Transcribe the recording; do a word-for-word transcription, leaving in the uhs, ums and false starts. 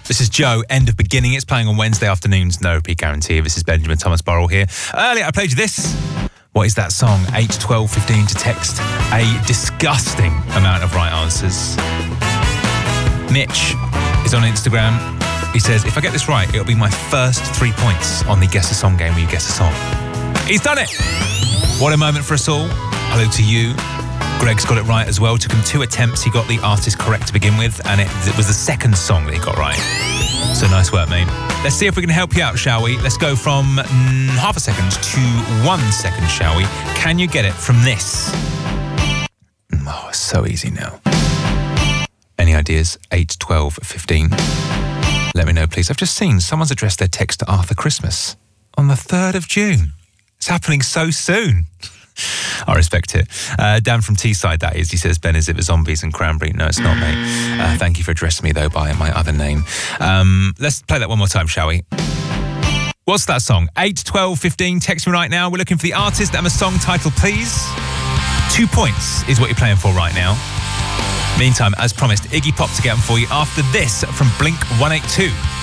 This is Joe, End of Beginning. It's playing on Wednesday afternoons, no repeat guarantee. This is Benjamin Thomas Burrell here. Earlier I played you this. What is that song? eight, twelve, fifteen to text a disgusting amount of right answers. Mitch is on Instagram. He says, if I get this right, it'll be my first three points on the Guess a Song game where you guess a song. He's done it! What a moment for us all. Hello to you. Greg's got it right as well. Took him two attempts. He got the artist correct to begin with, and it, it was the second song that he got right. So nice work, mate. Let's see if we can help you out, shall we? Let's go from mm, half a second to one second, shall we? Can you get it from this? Oh, it's so easy now. Any ideas? eight, twelve, fifteen. Let me know, please. I've just seen someone's addressed their text to Arthur Christmas on the third of June. It's happening so soon. I respect it. Uh, Dan from Teesside, that is. He says, Ben, is it the Zombies and Cranberry? No, it's not, mate. Uh, thank you for addressing me, though, by my other name. Um, let's play that one more time, shall we? What's that song? eight, twelve, fifteen. Text me right now. We're looking for the artist and the song title, please. Two points is what you're playing for right now. Meantime, as promised, Iggy Pop to get them for you after this from Blink one eighty-two.